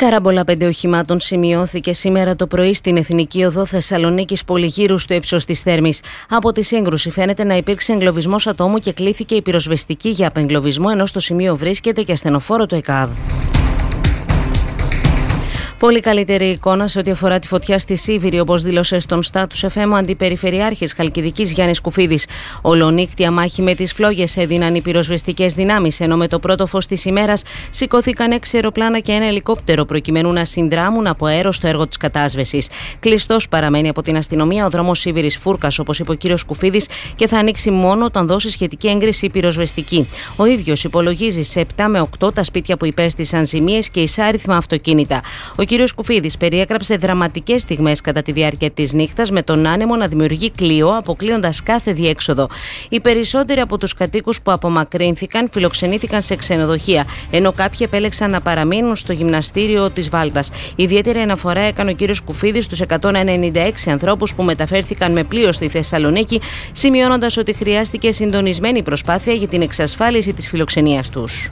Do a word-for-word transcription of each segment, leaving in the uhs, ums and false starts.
Καράμπολα πέντε οχημάτων σημειώθηκε σήμερα το πρωί στην Εθνική Οδό Θεσσαλονίκης Πολυγύρου στο ύψος της Θέρμης. Από τη σύγκρουση φαίνεται να υπήρξε εγκλωβισμός ατόμου και κλήθηκε η πυροσβεστική για απεγκλωβισμό, ενώ στο σημείο βρίσκεται και ασθενοφόρο το ΕΚΑΒ. Πολύ καλύτερη εικόνα σε ό,τι αφορά τη φωτιά στη Σίβηρη, όπως δήλωσε στον Status εφ εμ ο Αντιπεριφερειάρχης Χαλκιδικής Γιάννης Κουφίδης. Ολονύκτια μάχη με τις φλόγες έδιναν οι πυροσβεστικές δυνάμεις, ενώ με το πρώτο φως της ημέρας σηκώθηκαν έξι αεροπλάνα και ένα ελικόπτερο προκειμένου να συνδράμουν από αέρο στο έργο της κατάσβεσης. Κλειστός παραμένει από την αστυνομία ο δρόμος Σίβηρης Φούρκας, όπως είπε ο κύριος Κουφίδης, και θα ανοίξει μόνο όταν δώσει σχετική έγκριση η πυροσβεστική. Ο ίδιος υπολογίζει σε επτά με οκτώ τα σπίτια που υπέστησαν ζημίες και εισάριθμα αυτοκίνητα. Ο κύριος Κουφίδης περιέγραψε δραματικές στιγμές κατά τη διάρκεια της νύχτας, με τον άνεμο να δημιουργεί κλειό, αποκλείοντας κάθε διέξοδο. Οι περισσότεροι από τους κατοίκους που απομακρύνθηκαν φιλοξενήθηκαν σε ξενοδοχεία, ενώ κάποιοι επέλεξαν να παραμείνουν στο γυμναστήριο της Βάλτας. Ιδιαίτερη αναφορά έκανε ο κύριος Κουφίδης στους εκατόν ενενήντα έξι ανθρώπους που μεταφέρθηκαν με πλοίο στη Θεσσαλονίκη, σημειώνοντας ότι χρειάστηκε συντονισμένη προσπάθεια για την εξασφάλιση της φιλοξενίας τους.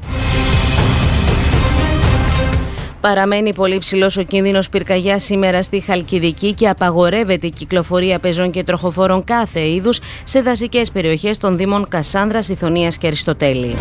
Παραμένει πολύ ψηλός ο κίνδυνος πυρκαγιάς σήμερα στη Χαλκιδική και απαγορεύεται η κυκλοφορία πεζών και τροχοφόρων κάθε είδους σε δασικές περιοχές των δήμων Κασάνδρας, Ιθωνίας και Αριστοτέλη.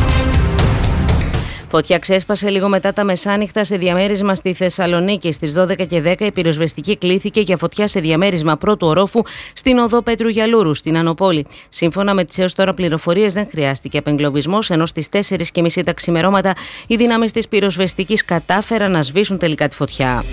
Φωτιά ξέσπασε λίγο μετά τα μεσάνυχτα σε διαμέρισμα στη Θεσσαλονίκη. Στις δώδεκα και δέκα η πυροσβεστική κλήθηκε για φωτιά σε διαμέρισμα πρώτου ορόφου στην οδό Πέτρου Γιαλούρου, στην Ανοπόλη. Σύμφωνα με τις έως τώρα πληροφορίες, δεν χρειάστηκε απεγκλωβισμός, ενώ στις τέσσερις και μισή τα ξημερώματα οι δυνάμεις της πυροσβεστικής κατάφεραν να σβήσουν τελικά τη φωτιά.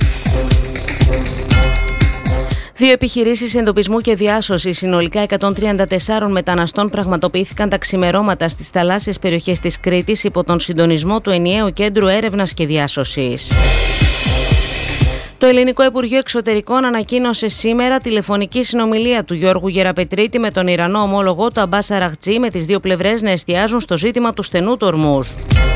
Δύο επιχειρήσεις εντοπισμού και διάσωσης συνολικά εκατόν τριάντα τέσσερις μεταναστών πραγματοποιήθηκαν τα ξημερώματα στις θαλάσσιες περιοχές της Κρήτης υπό τον συντονισμό του Ενιαίου Κέντρου Έρευνας και Διάσωσης. Το Ελληνικό Υπουργείο Εξωτερικών ανακοίνωσε σήμερα τηλεφωνική συνομιλία του Γιώργου Γεραπετρίτη με τον Ιρανό ομόλογο του Αμπάς Αραχτζή, με τις δύο πλευρές να εστιάζουν στο ζήτημα του στενού του Ορμούζ.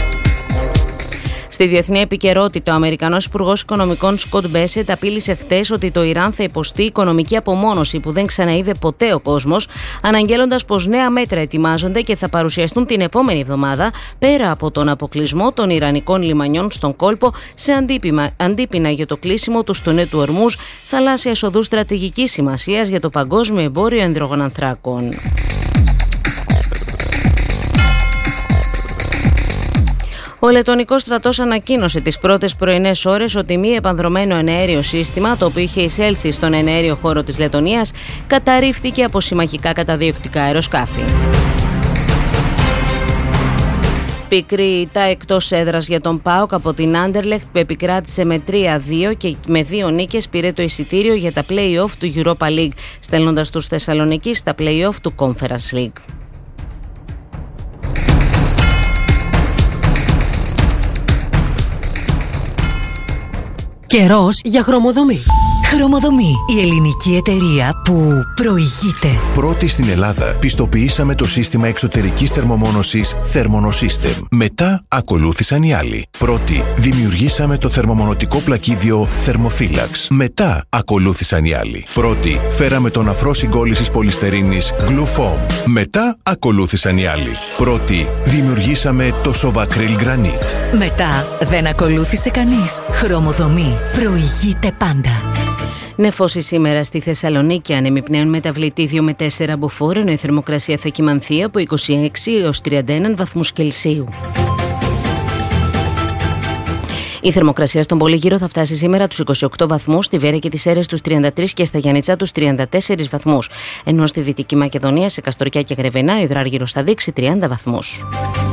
Στη διεθνή επικαιρότητα, ο Αμερικανός Υπουργός Οικονομικών Σκοτ Μπέσετ απείλησε χτες ότι το Ιράν θα υποστεί οικονομική απομόνωση που δεν ξαναείδε ποτέ ο κόσμος, αναγγέλλοντας πως νέα μέτρα ετοιμάζονται και θα παρουσιαστούν την επόμενη εβδομάδα, πέρα από τον αποκλεισμό των Ιρανικών λιμανιών στον κόλπο σε αντίπεινα, αντίπεινα για το κλείσιμο του στενού του Ορμούζ, θαλάσσιας οδού στρατηγικής σημασίας για το παγκόσμιο εμπόριο υδρογονανθράκων. Ο Λετονικός στρατός ανακοίνωσε τις πρώτες πρωινές ώρες ότι μη επανδρωμένο εναέριο σύστημα, το οποίο είχε εισέλθει στον εναέριο χώρο της Λετονίας, καταρρίφθηκε από συμμαχικά καταδιοκτικά αεροσκάφη. Πικρή ήττα εκτός έδρας για τον ΠΑΟΚ από την Άντερλεχτ, που επικράτησε με τρία δύο και με δύο νίκες πήρε το εισιτήριο για τα play-off του Europa League, στέλνοντας τους Θεσσαλονικείς στα play-off του Conference League. Καιρός για χρωμοδομή. Χρωμοδομή, η ελληνική εταιρεία που προηγείται. Πρώτη στην Ελλάδα πιστοποιήσαμε το σύστημα εξωτερικής θερμομόνωσης Thermonosystem. Μετά ακολούθησαν οι άλλοι. Πρώτη δημιουργήσαμε το θερμομονωτικό πλακίδιο Thermophilax. Μετά ακολούθησαν οι άλλοι. Πρώτη φέραμε τον αφρό συγκόλλησης πολυστερίνης Glufoam. Μετά ακολούθησαν οι άλλοι. Πρώτη δημιουργήσαμε το Sovacryl Granite. Μετά δεν ακολούθησε κανείς. Χρωμοδομή προηγείται πάντα. Νεφώσει σήμερα στη Θεσσαλονίκη, άνεμοι πνέουν μεταβλητή δύο με τέσσερα μποφόρ, ενώ η θερμοκρασία θα κυμανθεί από είκοσι έξι έως τριάντα ένα βαθμούς Κελσίου. Η θερμοκρασία στον Πολύγυρο θα φτάσει σήμερα τους είκοσι οκτώ βαθμούς, στη Βέρεια και τις Σέρρες τους τριάντα τρεις και στα Γιαννιτσά τους τριάντα τέσσερις βαθμούς, ενώ στη Δυτική Μακεδονία, σε Καστοριά και Γρεβενά, η υδράργυρος θα δείξει τριάντα βαθμούς.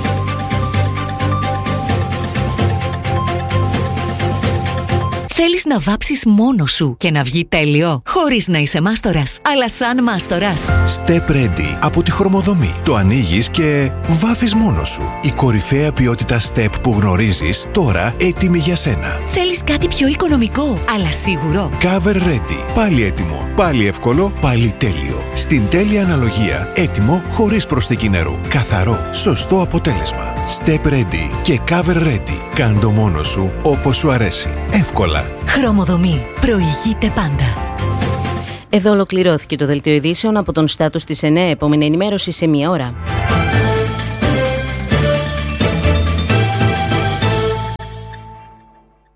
Θέλεις να βάψεις μόνος σου και να βγει τέλειο, χωρίς να είσαι μάστορας, αλλά σαν μάστορας. Step Ready από τη Χρωμοδομή. Το ανοίγεις και βάφεις μόνος σου. Η κορυφαία ποιότητα Step που γνωρίζεις, τώρα έτοιμη για σένα. Θέλεις κάτι πιο οικονομικό, αλλά σίγουρο. Cover Ready. Πάλι έτοιμο. Πάλι εύκολο. Πάλι τέλειο. Στην τέλεια αναλογία. Έτοιμο χωρίς προσθήκη νερού. Καθαρό. Σωστό αποτέλεσμα. Step Ready και Cover Ready. Κάν' το μόνος σου όπως σου αρέσει. Εύκολα. Χρωμοδομή. Προηγείται πάντα. Εδώ ολοκληρώθηκε το δελτίο ειδήσεων από τον Status της εννέα. Επόμενη ενημέρωση σε μία ώρα.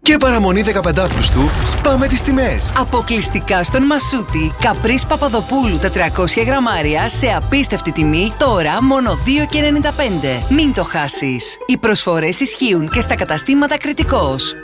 Και παραμονή δεκαπέντε Αυγούστου, σπάμε τις τιμές. Αποκλειστικά στον Μασούτη, Καπρίς Παπαδοπούλου τετρακόσια γραμμάρια σε απίστευτη τιμή, τώρα μόνο δύο και ενενήντα πέντε. Μην το χάσεις. Οι προσφορές ισχύουν και στα καταστήματα Κρητικός.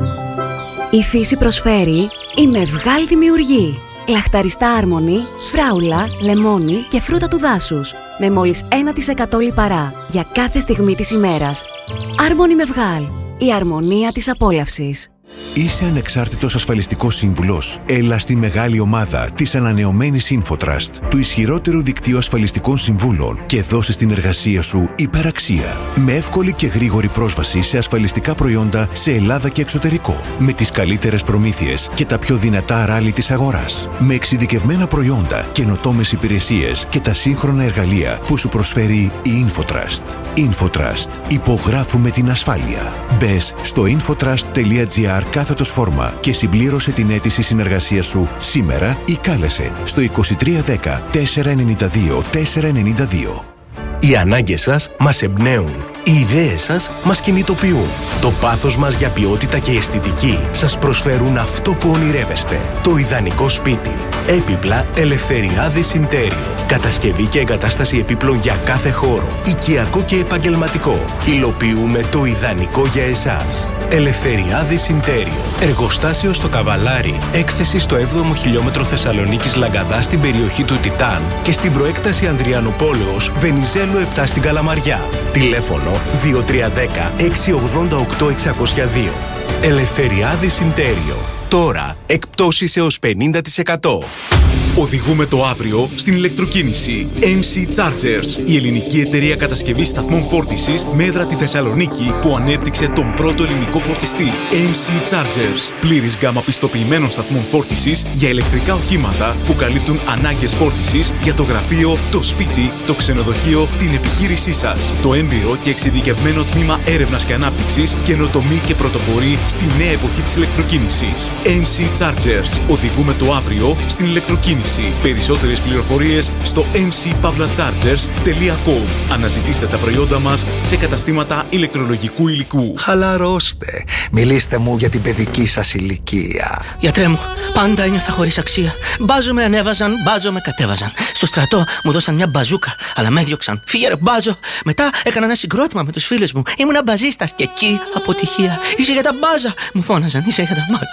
Η φύση προσφέρει η Μευγάλ Δημιουργεί. Λαχταριστά άρμονη, φράουλα, λεμόνι και φρούτα του δάσους. Με μόλις ένα τοις εκατό λιπαρά για κάθε στιγμή της ημέρας. Άρμονη Μευγάλ. Η αρμονία της απόλαυσης. Είσαι ανεξάρτητος ασφαλιστικός σύμβουλος? Έλα στη μεγάλη ομάδα της ανανεωμένης InfoTrust, του ισχυρότερου δικτύου ασφαλιστικών συμβούλων, και δώσε στην εργασία σου υπεραξία. Με εύκολη και γρήγορη πρόσβαση σε ασφαλιστικά προϊόντα σε Ελλάδα και εξωτερικό. Με τις καλύτερες προμήθειες και τα πιο δυνατά ράλι της αγοράς. Με εξειδικευμένα προϊόντα, καινοτόμες υπηρεσίες και τα σύγχρονα εργαλεία που σου προσφέρει η InfoTrust. InfoTrust. Υπογράφουμε την ασφάλεια. Μπες στο infotrust.gr κάθετος φόρμα και συμπλήρωσε την αίτηση συνεργασίας σου σήμερα ή κάλεσε στο είκοσι τρία δέκα τετρακόσια ενενήντα δύο τετρακόσια ενενήντα δύο. Οι ανάγκες σας μας εμπνέουν. Οι ιδέες σας μας κινητοποιούν. Το πάθος μας για ποιότητα και αισθητική σας προσφέρουν αυτό που ονειρεύεστε. Το ιδανικό σπίτι. Έπιπλα Ελευθεριάδης Ιντέριο. Κατασκευή και εγκατάσταση επίπλων για κάθε χώρο. Οικιακό και επαγγελματικό. Υλοποιούμε το ιδανικό για εσάς. Ελευθεριάδης Ιντέριο. Εργοστάσιο στο Καβαλάρι. Έκθεση στο έβδομο χιλιόμετρο Θεσσαλονίκης Λαγκαδά στην περιοχή του Τιτάν και στην προέκταση Ανδριανοπόλεως Βενιζέλου επτά στην Καλαμαριά. Τηλέφωνο δύο τρία ένα μηδέν έξι ογδόντα οκτώ εξακόσια δύο. Ελευθεριάδης Ιντέριο. Τώρα εκπτώσεις έως πενήντα τοις εκατό. Οδηγούμε το αύριο στην ηλεκτροκίνηση. εμ σι Chargers, η ελληνική εταιρεία κατασκευής σταθμών φόρτισης με έδρα τη Θεσσαλονίκη, που ανέπτυξε τον πρώτο ελληνικό φορτιστή. εμ σι Chargers, πλήρης γκάμα πιστοποιημένων σταθμών φόρτισης για ηλεκτρικά οχήματα που καλύπτουν ανάγκες φόρτισης για το γραφείο, το σπίτι, το ξενοδοχείο, την επιχείρησή σας. Το έμπειρο και εξειδικευμένο τμήμα έρευνας και ανάπτυξης καινοτομεί και πρωτοπορεί στη νέα εποχή της ηλεκτροκίνησης. εμ σι Chargers. Οδηγούμε το αύριο στην ηλεκτροκίνηση. Περισσότερες πληροφορίες στο εμ σι pavla chargers τελεία com. Αναζητήστε τα προϊόντα μας σε καταστήματα ηλεκτρολογικού υλικού. Χαλαρώστε. Μιλήστε μου για την παιδική σας ηλικία. Γιατρέ μου, πάντα ένιωθα χωρίς αξία. Μπάζο με ανέβαζαν, μπάζο με κατέβαζαν. Στο στρατό μου δώσαν μια μπαζούκα, αλλά με έδιωξαν. Φύγε ρε μπάζο. Μετά έκανα ένα συγκρότημα με τους φίλους μου. Ήμουνα μπαζίστας και εκεί αποτυχία. Είσαι για τα μπάζα. Μου φώναζαν, είσαι για τα μπάζα.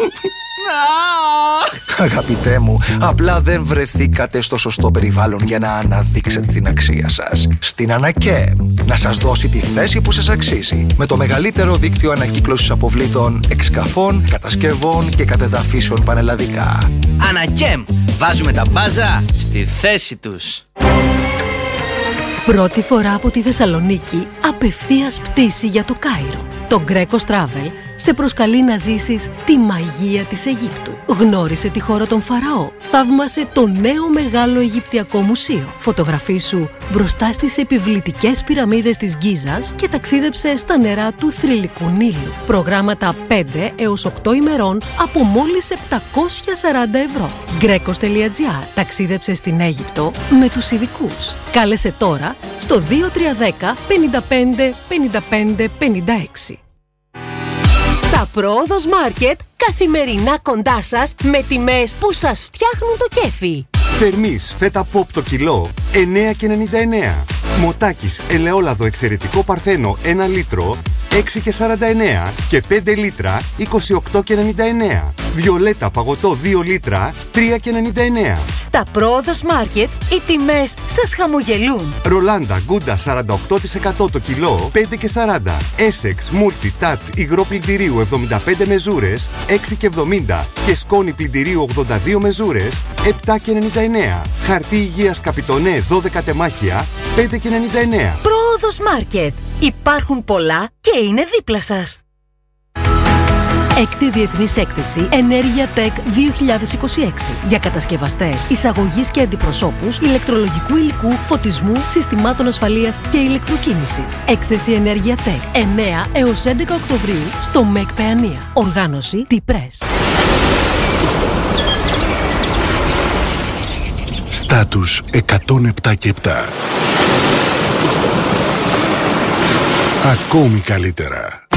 Αγαπητέ μου, απλά δεν βρεθήκατε στο σωστό περιβάλλον για να αναδείξετε την αξία σας. Στην Ανακέμ, να σας δώσει τη θέση που σας αξίζει. Με το μεγαλύτερο δίκτυο ανακύκλωσης αποβλήτων, εξκαφών, κατασκευών και κατεδαφίσεων πανελλαδικά. Ανακέμ, βάζουμε τα μπάζα στη θέση τους. Πρώτη φορά από τη Θεσσαλονίκη, απευθείας πτήση για το Κάιρο. Το Greco Travel σε προσκαλεί να ζήσεις τη μαγεία της Αιγύπτου. Γνώρισε τη χώρα των Φαραώ. Θαύμασε το νέο μεγάλο Αιγυπτιακό μουσείο. Φωτογραφίσου μπροστά στις επιβλητικές πυραμίδες της Γκίζας και ταξίδεψε στα νερά του θρυλικού Νείλου. Προγράμματα πέντε έως οκτώ ημερών από μόλις επτακόσια σαράντα ευρώ. γκρέκος τελεία τζι άρ. Ταξίδεψε στην Αίγυπτο με τους ειδικούς. Κάλεσε τώρα στο δύο τρία ένα μηδέν πέντε πέντε πέντε πέντε πέντε έξι. Τα Πρόοδος Μάρκετ, καθημερινά κοντά σας με τιμές που σας φτιάχνουν το κέφι. Θερμής φέτα ποπ το κιλό εννέα και ενενήντα εννέα. Μοτάκης ελαιόλαδο εξαιρετικό παρθένο ένα λίτρο έξι και σαράντα εννέα και πέντε λίτρα είκοσι οκτώ και ενενήντα εννέα. Βιολέτα παγωτό δύο λίτρα τρία και ενενήντα εννέα. Στα Πρόοδος Μάρκετ οι τιμές σας χαμογελούν. Ρολάντα Γκούντα σαράντα οκτώ τοις εκατό το κιλό πέντε και σαράντα. Essex Multi Touch υγρό πλυντηρίου εβδομήντα πέντε μεζούρες έξι και εβδομήντα και σκόνη πλυντηρίου ογδόντα δύο μεζούρες επτά και ενενήντα εννέα. Χαρτί υγείας Καπιτονέ δώδεκα τεμάχια πέντε και ενενήντα εννέα. Πρόοδος Μάρκετ. Υπάρχουν πολλά και είναι δίπλα σας. Έκτη Διεθνής Έκθεση Ενέργεια Tech δύο χιλιάδες είκοσι έξι για κατασκευαστές, εισαγωγής και αντιπροσώπους ηλεκτρολογικού υλικού, φωτισμού, συστημάτων ασφαλείας και ηλεκτροκίνησης. Έκθεση Ενέργεια Tech εννέα έως έντεκα Οκτωβρίου στο ΜΕΚ Παιανία. Οργάνωση T-Press. Στάτους εκατόν επτά και επτά. Ακόμη καλύτερα.